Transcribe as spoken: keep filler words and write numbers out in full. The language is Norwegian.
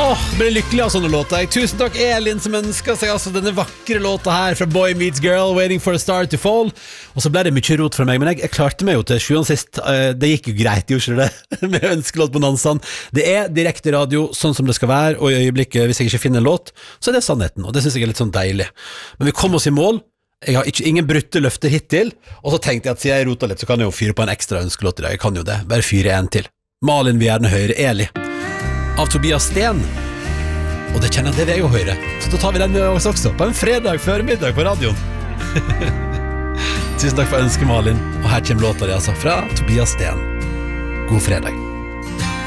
Åh, det blir lykkelig av sånne låter. Tusen takk Elin som ønsket seg altså denne vakre låta her fra Boy Meets Girl, Waiting for a Star to Fall. Og så ble det mye rot fra meg, men jeg, jeg klarte meg jo til sjuende og sist. Det gikk jo greit, gjorde det, med ønskelåt på Nansan. Det er direkte radio, sånn som det skal være, og i øyeblikket, hvis jeg ikke finner en låt, så er det sannheten, og det synes jeg er litt sånn deilig. Men vi kom oss i mål. Jeg har ikke, ingen brutte løfter hittil, og så tenkte jeg at siden jeg rota litt, så kan jeg jo fyre på en ekstra ønskelåt i dag. Jeg kan jo det, bare fyre en til. Malin vil gjerne høre Eli av Tobias Sten. Og det kjenner jeg det vil jeg jo høre. Så da tar vi den med oss også på en fredag førmiddag på radioen. Tusen takk for ønsket, Malin. Og her kommer låta di altså fra Tobias Sten. God fredag.